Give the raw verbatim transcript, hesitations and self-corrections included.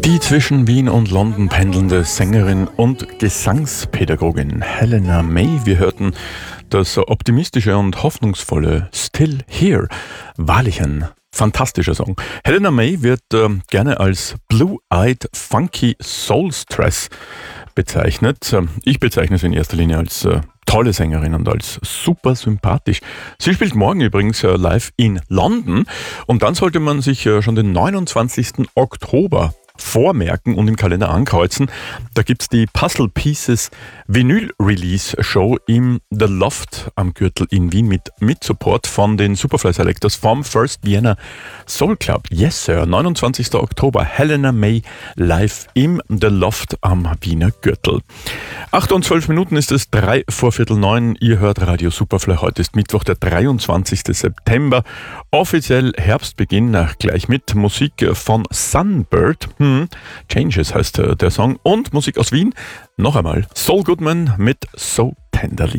Die zwischen Wien und London pendelnde Sängerin und Gesangspädagogin Helena May. Wir hörten das optimistische und hoffnungsvolle Still Here. Wahrlich ein fantastischer Song. Helena May wird äh, gerne als Blue-Eyed Funky Soulstress bezeichnet. Ich bezeichne sie in erster Linie als äh, tolle Sängerin und als super sympathisch. Sie spielt morgen übrigens äh, live in London und dann sollte man sich äh, schon den neunundzwanzigsten Oktober vormerken und im Kalender ankreuzen. Da gibt's die Puzzle Pieces Vinyl Release Show im The Loft am Gürtel in Wien mit, mit Support von den Superfly Selectors vom First Vienna Soul Club. Yes, Sir. neunundzwanzigsten Oktober. Helena May live im The Loft am Wiener Gürtel. Acht und zwölf Minuten ist es, drei vor Viertel neun. Ihr hört Radio Superfly. Heute ist Mittwoch, der dreiundzwanzigsten September. Offiziell Herbstbeginn, gleich mit Musik von Sunbird. Hm. Changes heißt der Song und Musik aus Wien. Noch einmal Saul Goodman mit So Tenderly.